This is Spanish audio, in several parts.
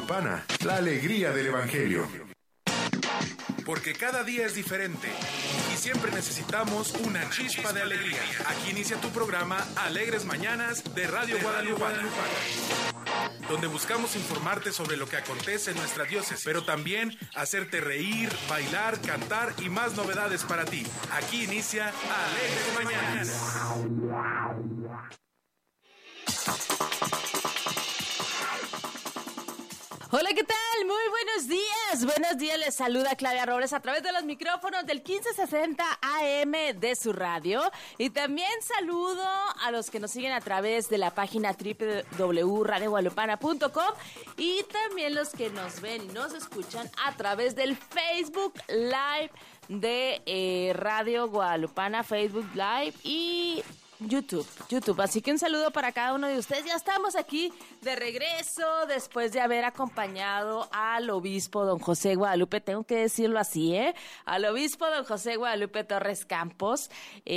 Guadalupana, la alegría del Evangelio. Porque cada día es diferente y siempre necesitamos una chispa de alegría. Aquí inicia tu programa Alegres Mañanas de Radio Guadalupana, donde buscamos informarte sobre lo que acontece en nuestra diócesis, pero también hacerte reír, bailar, cantar y más novedades para ti. Aquí inicia Alegres Mañanas. Hola, ¿qué tal? Muy buenos días. Buenos días, les saluda Claudia Robles a través de los micrófonos del 1560 AM de su radio. Y también saludo a los que nos siguen a través de la página www.radioguadalupana.com y también los que nos ven y nos escuchan a través del Facebook Live de Radio Guadalupana, Facebook Live y YouTube. Así que un saludo para cada uno de ustedes. Ya estamos aquí de regreso después de haber acompañado al obispo don José Guadalupe, tengo que decirlo así, al obispo don José Guadalupe Torres Campos,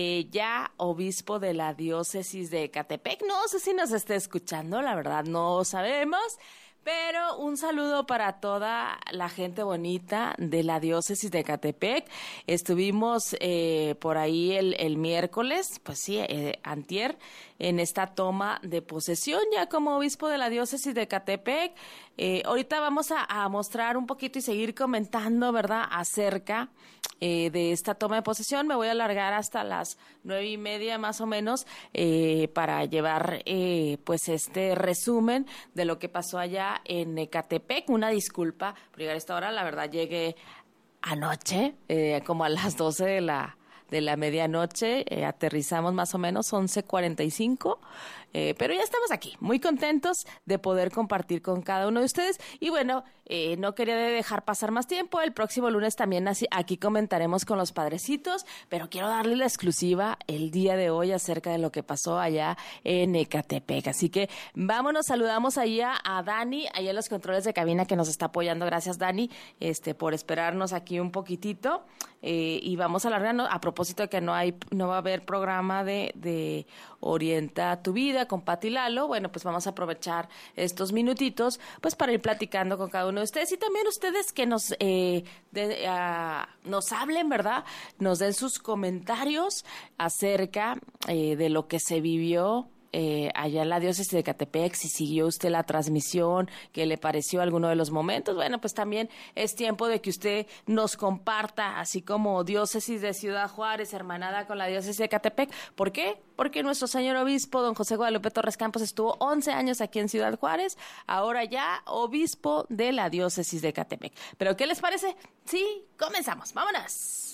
ya obispo de la diócesis de Ecatepec. No sé si nos esté escuchando, la verdad no sabemos. Pero un saludo para toda la gente bonita de la diócesis de Ecatepec. Estuvimos por ahí el miércoles, pues sí, antier, en esta toma de posesión ya como obispo de la diócesis de Ecatepec. Ahorita vamos a mostrar un poquito y seguir comentando, ¿verdad?, acerca de esta toma de posesión. Me voy a alargar hasta las 9:30 más o menos para llevar pues este resumen de lo que pasó allá en Ecatepec. Una disculpa por llegar a esta hora, la verdad llegué anoche como a las 12 de la medianoche, aterrizamos más o menos 11:45, pero ya estamos aquí, muy contentos de poder compartir con cada uno de ustedes. Y bueno, no quería dejar pasar más tiempo, el próximo lunes también aquí comentaremos con los padrecitos, pero quiero darles la exclusiva el día de hoy acerca de lo que pasó allá en Ecatepec. Así que vámonos, saludamos allá a Dani, allá en los controles de cabina que nos está apoyando. Gracias, Dani, por esperarnos aquí un poquitito, y vamos a alargarnos a propósito de que no va a haber programa de Orienta tu Vida con Pati Lalo. Bueno, pues vamos a aprovechar estos minutitos pues para ir platicando con cada uno de ustedes y también ustedes que nos hablen, ¿verdad? Nos den sus comentarios acerca de lo que se vivió allá en la diócesis de Ecatepec, si siguió usted la transmisión, qué le pareció alguno de los momentos. Bueno, pues también es tiempo de que usted nos comparta, así como diócesis de Ciudad Juárez, hermanada con la diócesis de Ecatepec. ¿Por qué? Porque nuestro señor obispo, don José Guadalupe Torres Campos, estuvo 11 años aquí en Ciudad Juárez, ahora ya obispo de la diócesis de Ecatepec. ¿Pero qué les parece? Sí, comenzamos, vámonos.